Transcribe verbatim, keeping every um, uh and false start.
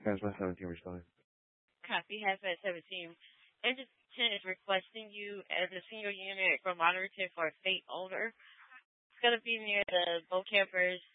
Hazmat seventeen responding. Copy. Hazmat seventeen. Engine ten is requesting you as a senior unit for monitoring for a state owner. It's going to be near the boat campers